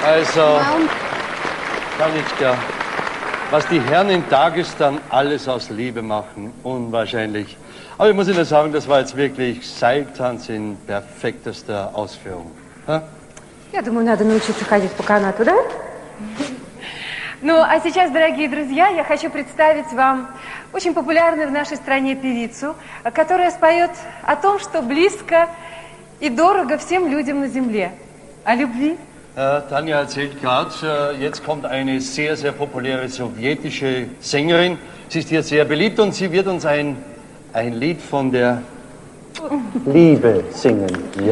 Also, Tanitschka, was die Herren in Dagestan alles aus Liebe machen, unwahrscheinlich. Aber ich muss Ihnen sagen, das war jetzt wirklich Seiltanz in perfektester Ausführung. Ha? Я думаю, надо научиться ходить по канату, да? Ну, а сейчас, дорогие друзья, я хочу представить вам очень популярную в нашей стране певицу, которая споет о том, что близко и дорого всем людям на земле. О любви. Tanja erzählt gerade, jetzt kommt eine sehr, sehr populäre sowjetische Sängerin. Sie ist hier sehr beliebt und sie wird uns ein Lied von der Liebe singen.